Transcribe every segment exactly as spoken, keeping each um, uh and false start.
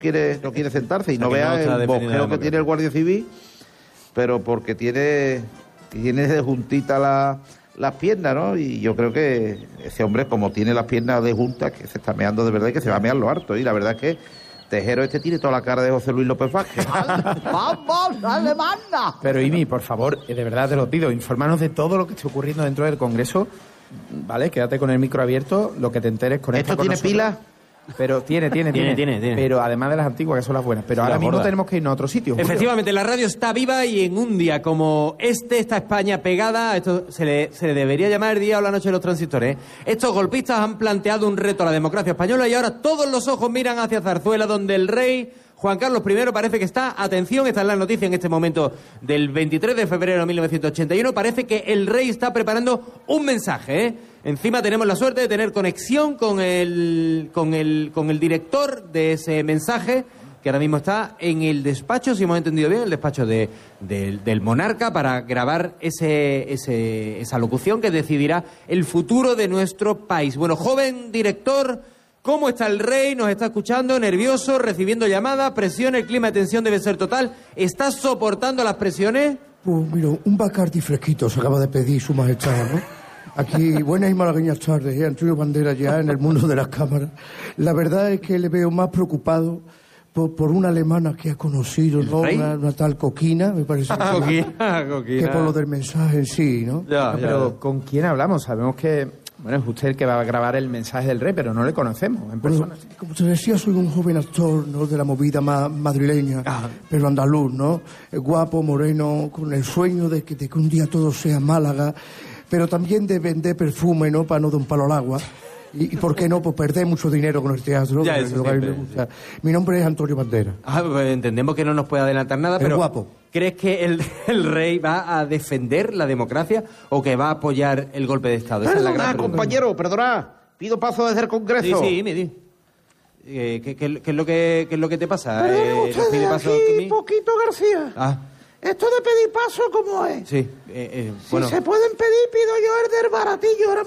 quiere, no quiere sentarse y no vea el bosqueo que tiene el Guardia Civil, pero porque tiene, tiene de juntita la, las piernas, ¿no? Y yo creo que ese hombre, como tiene las piernas de juntas, que se está meando de verdad y que se va a mear lo harto. Y la verdad es que Tejero este tiene toda la cara de José Luis López Vázquez. ¡Vamos, dale, manda! Pero, Imi, por favor, de verdad te lo pido, infórmanos de todo lo que está ocurriendo dentro del Congreso, ¿vale? Quédate con el micro abierto, lo que te enteres con ¿Esto tiene pila? Pero tiene, tiene, tiene, tiene, tiene. Pero además de las antiguas, que son las buenas. Pero ahora mismo gorda. tenemos que irnos a otro sitio. Julio. Efectivamente, la radio está viva y en un día como este está España pegada. Esto se le, se le debería llamar el día o la noche de los transistores, ¿eh? Estos golpistas han planteado un reto a la democracia española y ahora todos los ojos miran hacia Zarzuela, donde el rey Juan Carlos primero parece que está, atención, está en la noticia en este momento del veintitrés de febrero de mil novecientos ochenta y uno, parece que el rey está preparando un mensaje, ¿eh? Encima tenemos la suerte de tener conexión con el, con el, con el director de ese mensaje, que ahora mismo está en el despacho, si hemos entendido bien, el despacho de, de, del monarca, para grabar ese, ese, esa locución que decidirá el futuro de nuestro país. Bueno, joven director, ¿cómo está el rey? Nos está escuchando, nervioso, recibiendo llamadas, presión, el clima de tensión debe ser total. ¿Estás soportando las presiones? Pues mira, un Bacardi fresquito se acaba de pedir su majestad, ¿no? Aquí, buenas y malagueñas tardes, ¿eh? Antonio Banderas ya en el mundo de las cámaras. La verdad es que le veo más preocupado por, por una alemana que ha conocido, ¿no? Una, una tal Coquina, me parece. Ah, Coquina, Coquina. Que por lo del mensaje en sí, ¿no? Ya, No, ya. pero ¿con quién hablamos? Sabemos que, bueno, es usted el que va a grabar el mensaje del rey, pero no le conocemos en persona. Bueno, como te decía, soy un joven actor, ¿no? De la movida ma madrileña, Ah. pero andaluz, ¿no? Eh, Guapo, moreno, con el sueño de que, de que un día todo sea Málaga, pero también de vender perfume, ¿no? Para no dar un palo al agua. Y, y ¿por qué no? Pues perder mucho dinero con el teatro. Ya, que eso es lo que a mí me siempre, gusta. Mi nombre es Antonio Banderas. Ah, pues entendemos que no nos puede adelantar nada, El pero guapo. ¿crees que el, el rey va a defender la democracia o que va a apoyar el golpe de Estado? Esa es la Perdona, gran pregunta. compañero, perdona. Pido paso desde el Congreso. Sí, sí, me di. Eh, ¿qué, qué, qué es lo que, ¿Qué es lo que te pasa? Perdone Eh, ¿nos ustedes, pide paso, aquí, Kimi? poquito García. Ah, Esto de pedir paso, ¿cómo es? sí. Eh, eh, Si bueno. se pueden pedir, pido yo el del baratillo ahora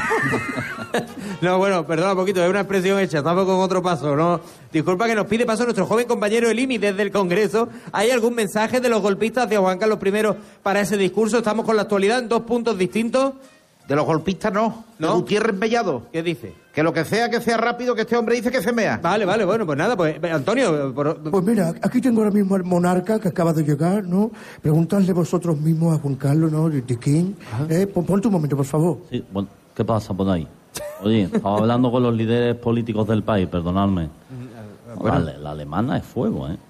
mismo. No, bueno, perdona un poquito, es una expresión hecha, estamos con otro paso, ¿no? Disculpa que nos pide paso nuestro joven compañero Elimi desde el Congreso. ¿Hay algún mensaje de los golpistas hacia Juan Carlos primero para ese discurso? Estamos con la actualidad en dos puntos distintos. De los golpistas no. ¿No? De Gutiérrez Mellado. ¿Qué dice? Que lo que sea, que sea rápido, que este hombre dice que se mea. Vale, vale, bueno, pues nada, pues Antonio... Por... Pues mira, aquí tengo ahora mismo al monarca que acaba de llegar, ¿no? Preguntadle vosotros mismos a Juan Carlos, ¿no? De King. Eh, pon, ponte un momento, por favor. Sí, bueno, ¿qué pasa por ahí? Oye, estaba hablando con los líderes políticos del país, perdonadme. Bueno. La, la alemana es fuego, ¿eh?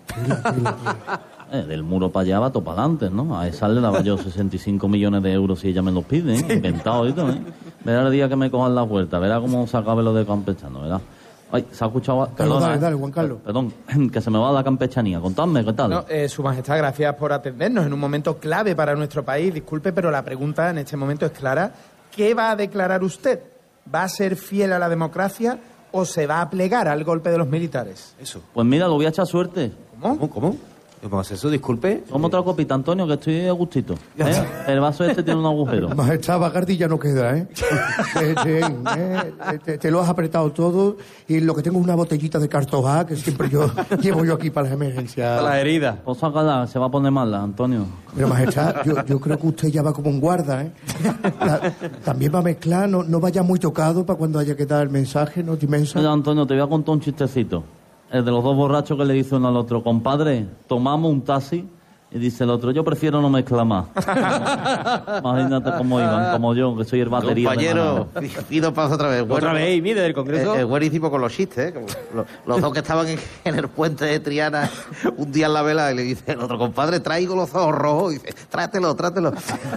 Eh, del muro para allá va todo para adelante, ¿no? A esa le daba yo sesenta y cinco millones de euros si ella me los pide, ¿eh? Inventado y todo, ¿eh? Verá el día que me cojan la vuelta, verá cómo se acabe lo de campechano, ¿verdad? Ay, se ha escuchado... Carlos, dale, ¿eh? dale, Juan Carlos. Perdón, que se me va la campechanía. Contadme, ¿qué tal? No, eh, Su Majestad, gracias por atendernos en un momento clave para nuestro país. Disculpe, pero la pregunta en este momento es clara. ¿Qué va a declarar usted? ¿Va a ser fiel a la democracia o se va a plegar al golpe de los militares? Eso. Pues mira, lo voy a echar suerte. ¿Cómo? ¿Cómo? ¿Cómo? ¿Cómo es eso? Disculpe. Toma otra copita, Antonio, que estoy a gustito. ¿Eh? El vaso este tiene un agujero. Majestad, Bacardi ya no queda, ¿eh? Te, te, eh, te- te lo has apretado todo y lo que tengo es una botellita de cartojá que siempre yo llevo yo aquí para las emergencias. La herida. Pues sácala, se va a poner mala, Antonio. Pero majestad, yo, yo creo que usted ya va como un guarda, ¿eh? La- también va a mezclar, no, no vaya muy tocado para cuando haya que dar el mensaje, ¿no? Dimensa. Oye, Antonio, te voy a contar un chistecito. El de los dos borrachos que le dice uno al otro, compadre, tomamos un taxi, y dice el otro, yo prefiero no mezclar más. Imagínate cómo iban, como yo, que soy el batería. de Compañero, Manao. pido paso otra vez. Otra Bueno, vez, mide del Congreso. Es, es buenísimo con los chistes, ¿eh? Como los, los dos que estaban en, en el puente de Triana un día en la vela y le dice el otro, compadre, traigo los ojos rojos. Y dice, trátelo, trátelo.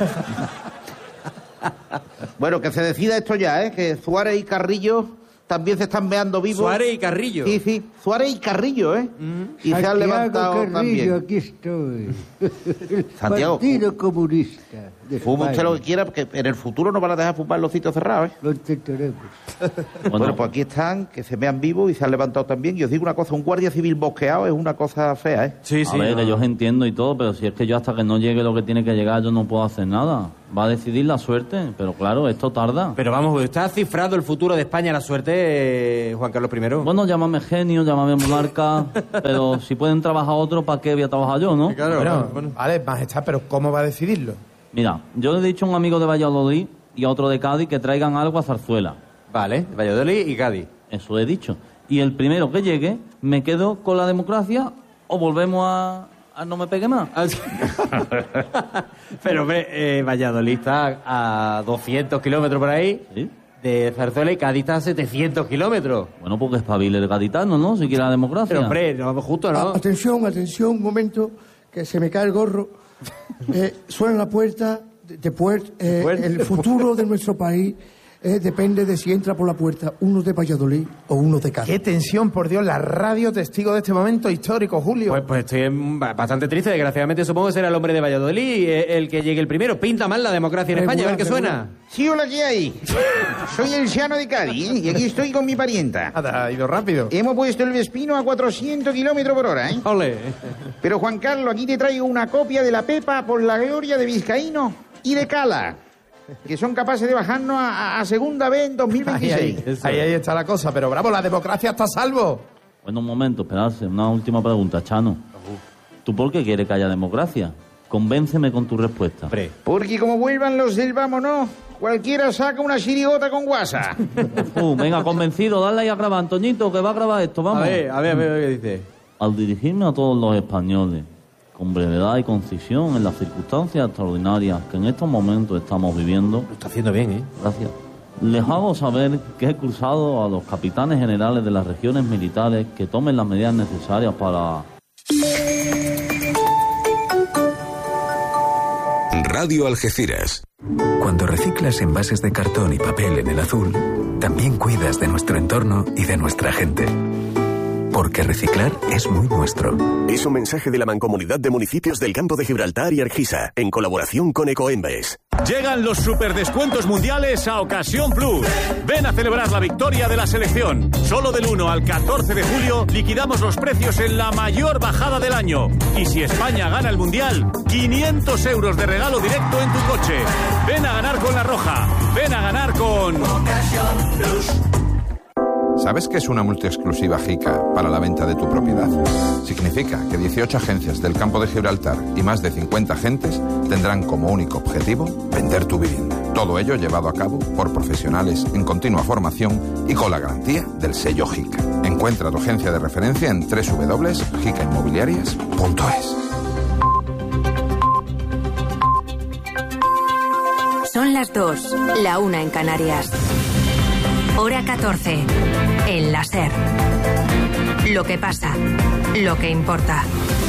Bueno, que se decida esto ya, ¿eh? Que Suárez y Carrillo también se están meando vivos. Suárez y Carrillo. Sí, sí, Suárez y Carrillo, ¿eh? Y se han Santiago levantado Carrillo, también. aquí estoy. Santiago, Partido Comunista de Fuma usted España. lo que quiera, porque en el futuro no van a dejar fumar los sitios cerrados, ¿eh? Lo intentaremos. Bueno, pues aquí están, que se mean vivos y se han levantado también. Y os digo una cosa, un guardia civil bosqueado es una cosa fea, ¿eh? Sí, sí. A ver, no. que yo os entiendo y todo, pero si es que yo hasta que no llegue lo que tiene que llegar, yo no puedo hacer nada. Va a decidir la suerte, pero claro, esto tarda. Pero vamos, ¿está cifrado el futuro de España la suerte, eh, Juan Carlos primero? Bueno, llámame genio, llámame monarca, pero si pueden trabajar otros, ¿para qué voy a trabajar yo, no? Claro, bueno, bueno. Vale, majestad, pero ¿cómo va a decidirlo? Mira, yo le he dicho a un amigo de Valladolid y a otro de Cádiz que traigan algo a Zarzuela. Vale, Valladolid y Cádiz. Eso he dicho. Y el primero que llegue, me quedo con la democracia o volvemos a... a no me pegue más. Pero, hombre, eh, Valladolid está a doscientos kilómetros por ahí. ¿Sí? De Zarzuela y Cádiz está a setecientos kilómetros. Bueno, porque espabile el gaditano, ¿no? Si quiere la democracia. Pero, hombre, no, justo, ¿no? A- atención, atención, un momento, que se me cae el gorro. Eh, suena la puerta de, de puer- eh, Puerta. el futuro de nuestro país eh, depende de si entra por la puerta uno de Valladolid o uno de Cádiz. Qué tensión, por Dios, la radio testigo de este momento histórico, Julio. Pues, pues estoy en- bastante triste, desgraciadamente supongo que será el hombre de Valladolid eh, el que llegue el primero. Pinta mal la democracia en España, a ver qué suena. Sí, hola, ¿qué hay? Soy el Llano de Cádiz, ¿eh? Y aquí estoy con mi parienta. Nada, ha ido rápido. Hemos puesto el Vespino a cuatrocientos kilómetros por hora, ¿eh? Ole. Pero, Juan Carlos, aquí te traigo una copia de la Pepa por la gloria de Vizcaíno y de Cala, que son capaces de bajarnos a, a, a segunda vez en dos mil Ahí, veintiséis. ahí, ahí, ahí está la cosa, pero bravo, la democracia está a salvo. Bueno, un momento, esperarse. Una última pregunta, Chano. ¿Tú por qué quieres que haya democracia? Convénceme con tu respuesta. Hombre. Porque como vuelvan los del vámonos, cualquiera saca una chirigota con guasa. Uh, venga, convencido, dale ahí a grabar, Antoñito, que va a grabar esto, vamos. A ver, a ver, a ver, a ver qué dice. Al dirigirme a todos los españoles, con brevedad y concisión en las circunstancias extraordinarias que en estos momentos estamos viviendo, Lo está haciendo bien, ¿eh? gracias, les hago saber que he cruzado a los capitanes generales de las regiones militares que tomen las medidas necesarias para... Radio Algeciras. Cuando reciclas envases de cartón y papel en el azul, también cuidas de nuestro entorno y de nuestra gente. Porque reciclar es muy nuestro. Es un mensaje de la Mancomunidad de Municipios del Campo de Gibraltar y Argisa, en colaboración con Ecoembes. Llegan los superdescuentos mundiales a Ocasión Plus. Ven a celebrar la victoria de la selección. Solo del uno al catorce de julio liquidamos los precios en la mayor bajada del año. Y si España gana el Mundial, quinientos euros de regalo directo en tu coche. Ven a ganar con La Roja. Ven a ganar con Ocasión Plus. ¿Sabes qué es una multiexclusiva JICA para la venta de tu propiedad? Significa que dieciocho agencias del Campo de Gibraltar y más de cincuenta agentes tendrán como único objetivo vender tu vivienda. Todo ello llevado a cabo por profesionales en continua formación y con la garantía del sello JICA. Encuentra tu agencia de referencia en doble u doble u doble u punto jica inmobiliarias punto es. Son las dos, la una en Canarias. Hora catorce, en la SER. Lo que pasa, lo que importa.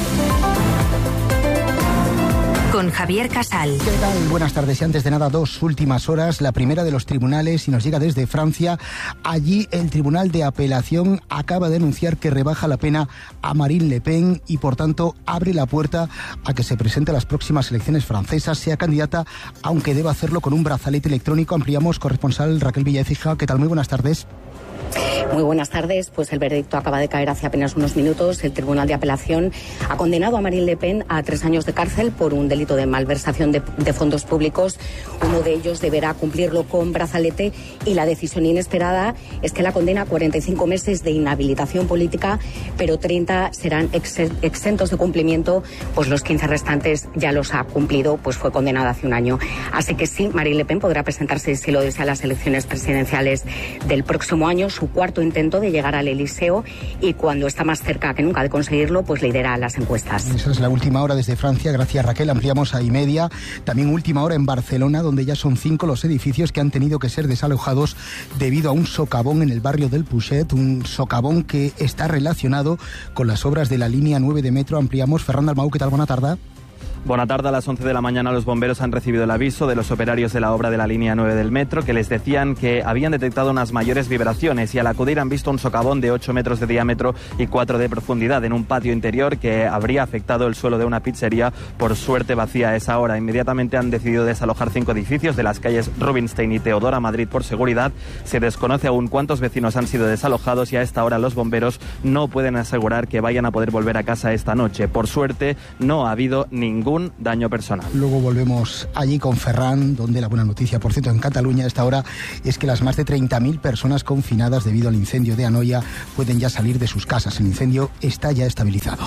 Con Javier Casal. ¿Qué tal? Buenas tardes. Y antes de nada, dos últimas horas. La primera de los tribunales y nos llega desde Francia. Allí el Tribunal de Apelación acaba de anunciar que rebaja la pena a Marine Le Pen y, por tanto, abre la puerta a que se presente a las próximas elecciones francesas, sea candidata, aunque deba hacerlo con un brazalete electrónico. Ampliamos, corresponsal Raquel Villaecija. ¿Qué tal? Muy buenas tardes. Muy buenas tardes. Pues el veredicto acaba de caer hace apenas unos minutos. El Tribunal de Apelación ha condenado a Marine Le Pen a tres años de cárcel por un delito de malversación de, de fondos públicos. Uno de ellos deberá cumplirlo con brazalete y la decisión inesperada es que la condena a cuarenta y cinco meses de inhabilitación política, pero treinta serán ex, exentos de cumplimiento, pues los quince restantes ya los ha cumplido, pues fue condenada hace un año. Así que sí, Marine Le Pen podrá presentarse, si lo desea, a las elecciones presidenciales del próximo año, su cuarto intento de llegar al Eliseo, y cuando está más cerca que nunca de conseguirlo, pues lidera las encuestas. Esa es la última hora desde Francia. Gracias, Raquel. Ampliamos a y media. También última hora en Barcelona, donde ya son cinco los edificios que han tenido que ser desalojados debido a un socavón en el barrio del Puget, un socavón que está relacionado con las obras de la línea nueve de metro. Ampliamos. Fernando Almau, ¿qué tal? Buena tarde. Buena tarde. A las once de la mañana los bomberos han recibido el aviso de los operarios de la obra de la línea nueve del metro, que les decían que habían detectado unas mayores vibraciones, y al acudir han visto un socavón de ocho metros de diámetro y cuatro de profundidad en un patio interior que habría afectado el suelo de una pizzería, por suerte vacía a esa hora. Inmediatamente han decidido desalojar cinco edificios de las calles Rubinstein y Teodora Madrid por seguridad. Se desconoce aún cuántos vecinos han sido desalojados y a esta hora los bomberos no pueden asegurar que vayan a poder volver a casa esta noche. Por suerte no ha habido ningún ningún daño personal. Luego volvemos allí con Ferran, donde la buena noticia, por cierto, en Cataluña a esta hora es que las más de treinta mil personas confinadas debido al incendio de Anoia pueden ya salir de sus casas. El incendio está ya estabilizado.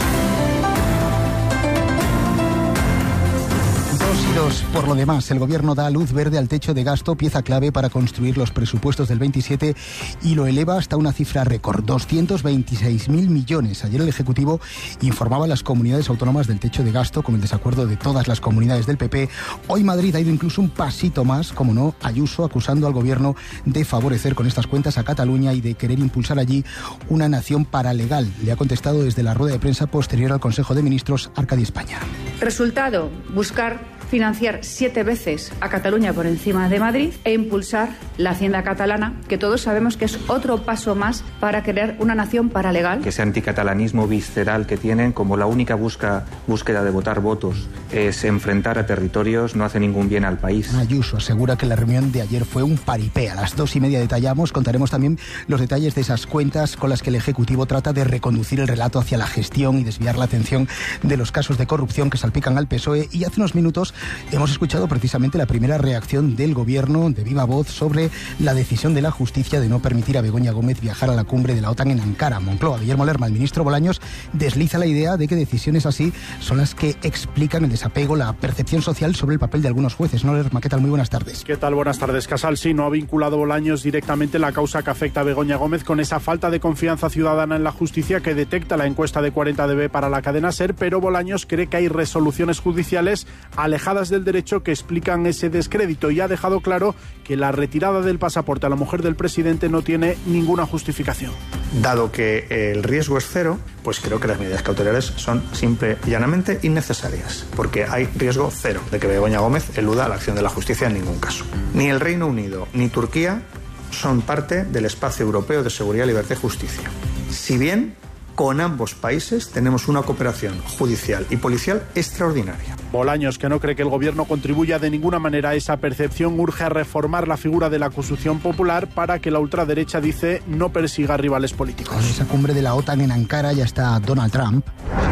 Por lo demás, el Gobierno da luz verde al techo de gasto, pieza clave para construir los presupuestos del veintisiete, y lo eleva hasta una cifra récord, doscientos veintiséis mil millones. Ayer el Ejecutivo informaba a las comunidades autónomas del techo de gasto con el desacuerdo de todas las comunidades del P P. Hoy Madrid ha ido incluso un pasito más, como no, Ayuso acusando al Gobierno de favorecer con estas cuentas a Cataluña y de querer impulsar allí una nación paralegal. Le ha contestado desde la rueda de prensa posterior al Consejo de Ministros Arcadi España. Resultado, buscar financiar siete veces a Cataluña por encima de Madrid e impulsar la hacienda catalana, que todos sabemos que es otro paso más para crear una nación paralegal. Que ese anticatalanismo visceral que tienen, como la única busca, búsqueda de votar votos es enfrentar a territorios, no hace ningún bien al país. Ayuso asegura que la reunión de ayer fue un paripé. A las dos y media detallamos, contaremos también los detalles de esas cuentas con las que el Ejecutivo trata de reconducir el relato hacia la gestión y desviar la atención de los casos de corrupción que salpican al P S O E. Y hace unos minutos hemos escuchado precisamente la primera reacción del Gobierno de viva voz sobre la decisión de la justicia de no permitir a Begoña Gómez viajar a la cumbre de la OTAN en Ankara. Moncloa, Guillermo Lerma, el ministro Bolaños, desliza la idea de que decisiones así son las que explican el desapego, la percepción social sobre el papel de algunos jueces. ¿No, Lerma? ¿Qué tal? Muy buenas tardes. ¿Qué tal? Buenas tardes, Casal. Sí, no ha vinculado Bolaños directamente la causa que afecta a Begoña Gómez con esa falta de confianza ciudadana en la justicia que detecta la encuesta de cuarenta D B para la cadena SER, pero Bolaños cree que hay resoluciones judiciales alejadas del derecho que explican ese descrédito y ha dejado claro que la retirada del pasaporte a la mujer del presidente no tiene ninguna justificación. Dado que el riesgo es cero, pues creo que las medidas cautelares son simple y llanamente innecesarias, porque hay riesgo cero de que Begoña Gómez eluda la acción de la justicia en ningún caso. Ni el Reino Unido ni Turquía son parte del espacio europeo de seguridad, libertad y justicia. Si bien con ambos países tenemos una cooperación judicial y policial extraordinaria. Bolaños, que no cree que el Gobierno contribuya de ninguna manera a esa percepción, urge a reformar la figura de la acusación popular para que la ultraderecha, dice, no persiga rivales políticos. Con esa cumbre de la OTAN en Ankara ya está Donald Trump,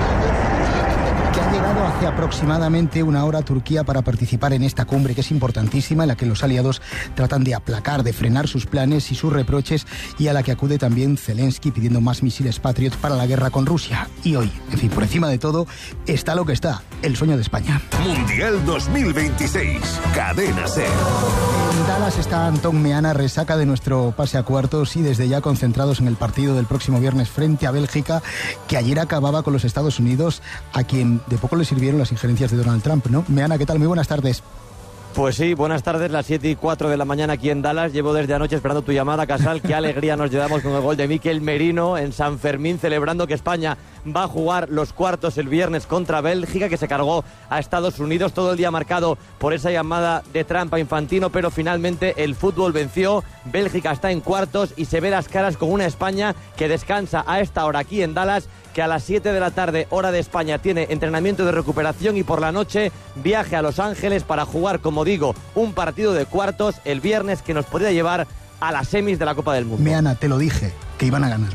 que ha llegado hace aproximadamente una hora a Turquía para participar en esta cumbre, que es importantísima, en la que los aliados tratan de aplacar, de frenar sus planes y sus reproches, y a la que acude también Zelensky pidiendo más misiles Patriot para la guerra con Rusia. Y hoy, en fin, por encima de todo, está lo que está, el sueño de España. Mundial dos mil veintiséis, Cadena SER. En Dallas está Antón Meana, resaca de nuestro pase a cuartos y desde ya concentrados en el partido del próximo viernes frente a Bélgica, que ayer acababa con los Estados Unidos, a quien de poco le sirvieron las injerencias de Donald Trump, ¿no? Meana, ¿qué tal? Muy buenas tardes. Pues sí, buenas tardes, las siete y cuatro de la mañana aquí en Dallas. Llevo desde anoche esperando tu llamada, Casal. Qué alegría nos llevamos con el gol de Mikel Merino en San Fermín, celebrando que España va a jugar los cuartos el viernes contra Bélgica, que se cargó a Estados Unidos. Todo el día marcado por esa llamada de Trump a Infantino, pero finalmente el fútbol venció. Bélgica está en cuartos y se ve las caras con una España que descansa a esta hora aquí en Dallas, que a las siete de la tarde, hora de España, tiene entrenamiento de recuperación y por la noche viaje a Los Ángeles para jugar, como digo, un partido de cuartos el viernes que nos podría llevar a las semis de la Copa del Mundo. Meana, te lo dije, que iban a ganar.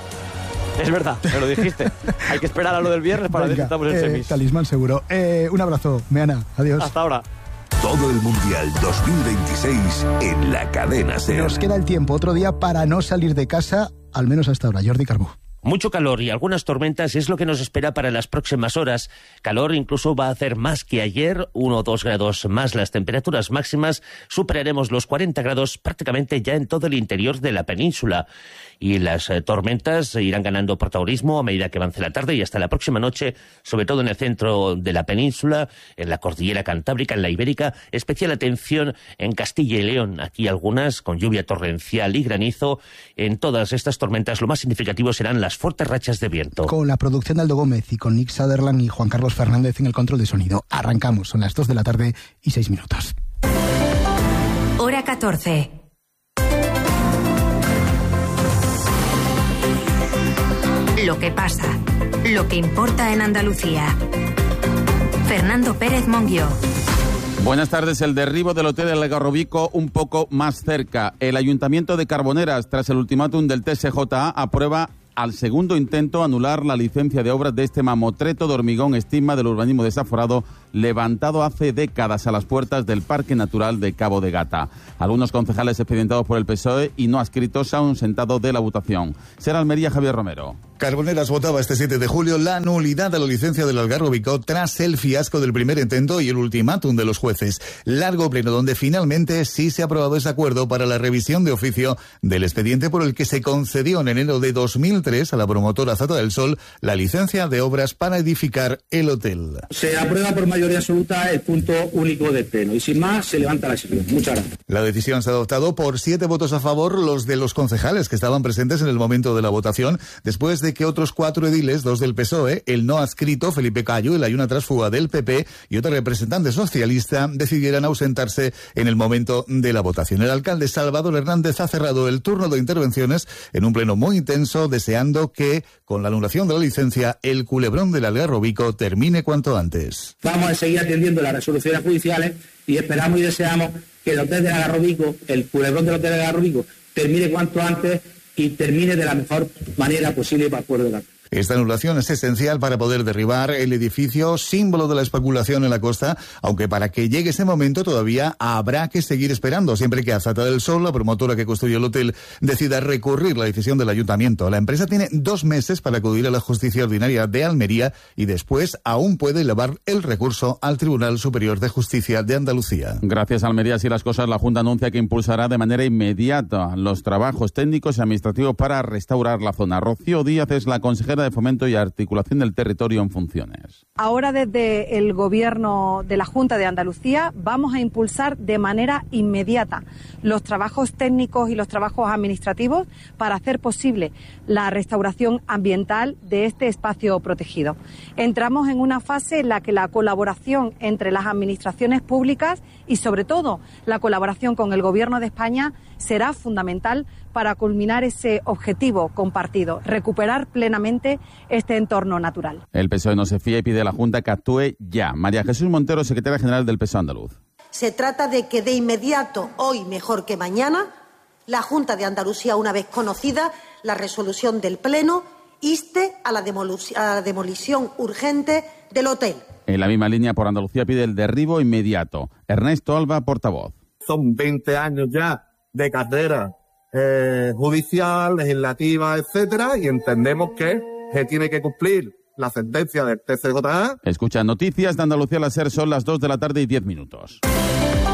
Es verdad, me lo dijiste. Hay que esperar a lo del viernes para ver si estamos en eh, semis. Talismán seguro. Eh, un abrazo, Meana. Adiós. Hasta ahora. Todo el Mundial dos mil veintiséis en la Cadena SER. Nos queda el tiempo, otro día para no salir de casa, al menos hasta ahora. Jordi Carbó. Mucho calor y algunas tormentas es lo que nos espera para las próximas horas. Calor incluso va a hacer más que ayer, uno o dos grados más las temperaturas máximas. Superaremos los cuarenta grados prácticamente ya en todo el interior de la península. Y las eh, tormentas irán ganando protagonismo a medida que avance la tarde y hasta la próxima noche, sobre todo en el centro de la península, en la cordillera cantábrica, en la ibérica. Especial atención en Castilla y León. Aquí algunas con lluvia torrencial y granizo. En todas estas tormentas lo más significativo serán las fuertes rachas de viento. Con la producción de Aldo Gómez y con Nick Sutherland y Juan Carlos Fernández en el control de sonido. Arrancamos, son las dos de la tarde y seis minutos. Hora catorce. Lo que pasa, lo que importa en Andalucía. Fernando Pérez Monguió. Buenas tardes. El derribo del hotel del Algarrobico un poco más cerca. El Ayuntamiento de Carboneras, tras el ultimátum del T S J A, aprueba al segundo intento anular la licencia de obras de este mamotreto de hormigón estigma del urbanismo desaforado levantado hace décadas a las puertas del Parque Natural de Cabo de Gata. Algunos concejales expedientados por el P S O E y no adscritos se han ausentado de la votación. Será Almería, Javier Romero. Carboneras votaba este siete de julio la nulidad de la licencia del Algarrobico tras el fiasco del primer intento y el ultimátum de los jueces. Largo pleno donde finalmente sí se ha aprobado ese acuerdo para la revisión de oficio del expediente por el que se concedió en enero de dos mil tres a la promotora Zata del Sol la licencia de obras para edificar el hotel. Se aprueba por mayoría absoluta el punto único del pleno y sin más se levanta la sesión. Muchas gracias. La decisión se ha adoptado por siete votos a favor, los de los concejales que estaban presentes en el momento de la votación, después de que otros cuatro ediles, dos del P S O E, el no adscrito Felipe Cayo y la una trasfuga del P P y otra representante socialista decidieran ausentarse en el momento de la votación. El alcalde Salvador Hernández ha cerrado el turno de intervenciones en un pleno muy intenso, deseando que, con la anulación de la licencia, el culebrón del Algarrobico termine cuanto antes. Vamos a seguir atendiendo las resoluciones judiciales y esperamos y deseamos que el hotel del Algarrobico, el culebrón del hotel del Algarrobico, termine cuanto antes y termine de la mejor manera posible para el pueblo de Gata. Esta anulación es esencial para poder derribar el edificio, símbolo de la especulación en la costa, aunque para que llegue ese momento todavía habrá que seguir esperando, siempre que Zata del Sol, la promotora que construyó el hotel, decida recurrir la decisión del ayuntamiento. La empresa tiene dos meses para acudir a la justicia ordinaria de Almería y después aún puede elevar el recurso al Tribunal Superior de Justicia de Andalucía. Gracias a Almería, así las cosas, la Junta anuncia que impulsará de manera inmediata los trabajos técnicos y administrativos para restaurar la zona. Rocío Díaz es la consejera de Fomento y Articulación del Territorio en funciones. Ahora, desde el Gobierno de la Junta de Andalucía, vamos a impulsar de manera inmediata los trabajos técnicos y los trabajos administrativos para hacer posible la restauración ambiental de este espacio protegido. Entramos en una fase en la que la colaboración entre las administraciones públicas y, sobre todo, la colaboración con el Gobierno de España será fundamental para culminar ese objetivo compartido, recuperar plenamente este entorno natural. El P S O E no se fía y pide a la Junta que actúe ya. María Jesús Montero, secretaria general del P S O E andaluz. Se trata de que de inmediato, hoy mejor que mañana, la Junta de Andalucía, una vez conocida la resolución del Pleno, inste a la, demolición, a la demolición urgente del hotel. En la misma línea, por Andalucía pide el derribo inmediato. Ernesto Alba, portavoz. Son veinte años ya de carrera eh, judicial, legislativa, etcétera, y entendemos que se tiene que cumplir la sentencia del T C J A. Escucha noticias de Andalucía, la SER, son las dos de la tarde y diez minutos.